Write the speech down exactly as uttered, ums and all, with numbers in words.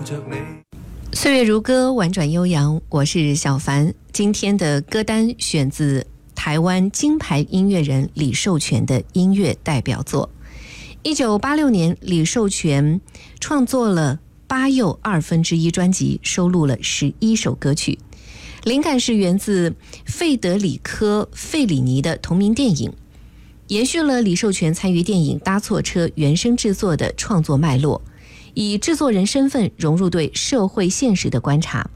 着你。 岁月如歌，婉转悠扬，我是小凡。今天的歌单选自台湾金牌音乐人李寿全的音乐代表作。一九八六年，李寿全创作了八又二分之一专辑，收录了十一首歌曲。灵感是源自费德里科·费里尼的同名电影，延续了李寿全参与电影《搭错车》原声制作的创作脉络，以制作人身份融入对社会现实的观察，